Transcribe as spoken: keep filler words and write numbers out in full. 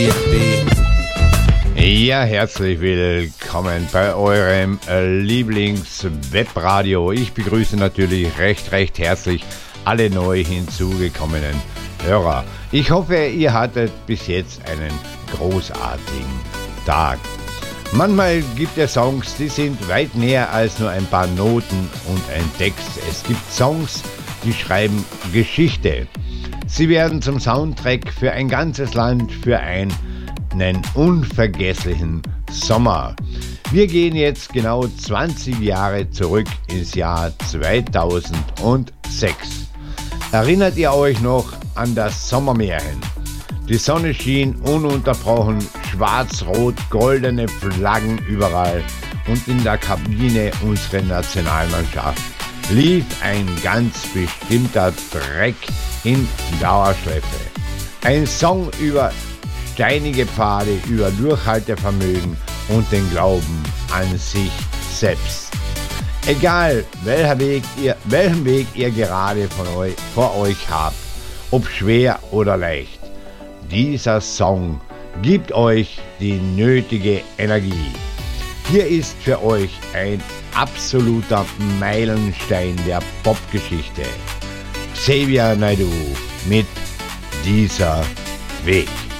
Ja, herzlich willkommen bei eurem Lieblings-Webradio. Ich begrüße natürlich recht, recht herzlich alle neu hinzugekommenen Hörer. Ich hoffe, ihr hattet bis jetzt einen großartigen Tag. Manchmal gibt es Songs, die sind weit näher als nur ein paar Noten und ein Text. Es gibt Songs, die schreiben Geschichte. Sie werden zum Soundtrack für ein ganzes Land, für einen unvergesslichen Sommer. Wir gehen jetzt genau zwanzig Jahre zurück ins Jahr zweitausendsechs. Erinnert ihr euch noch an das Sommermärchen? Die Sonne schien ununterbrochen, schwarz-rot, goldene Flaggen überall und in der Kabine unserer Nationalmannschaft lief ein ganz bestimmter Track in Dauerschleife. Ein Song über steinige Pfade, über Durchhaltevermögen und den Glauben an sich selbst. Egal welcher Weg ihr, welchen Weg ihr gerade von euch, vor euch habt, ob schwer oder leicht, dieser Song gibt euch die nötige Energie. Hier ist für euch ein absoluter Meilenstein der Popgeschichte. Xavier Naidoo mit Dieser Weg.